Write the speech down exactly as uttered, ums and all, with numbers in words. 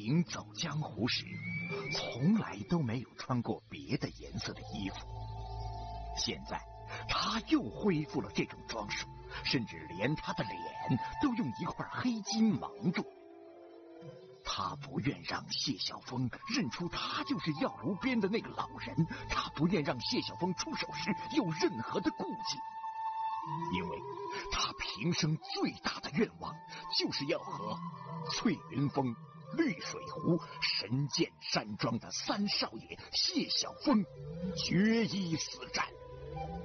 行走江湖时，从来都没有穿过别的颜色的衣服。现在，他又恢复了这种装束，甚至连他的脸都用一块黑金蒙住。他不愿让谢晓峰认出他就是药炉边的那个老人，他不愿让谢晓峰出手时有任何的顾忌，因为他平生最大的愿望就是要和翠云峰、绿水湖、神剑山庄的三少爷谢晓峰决一死战。